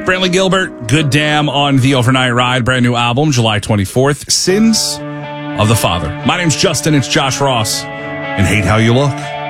Brantley Gilbert, Good Damn on the Overnight Ride, brand new album, July 24th, Sins of the Father. My name's Justin, it's Josh Ross, and Hate How You Look.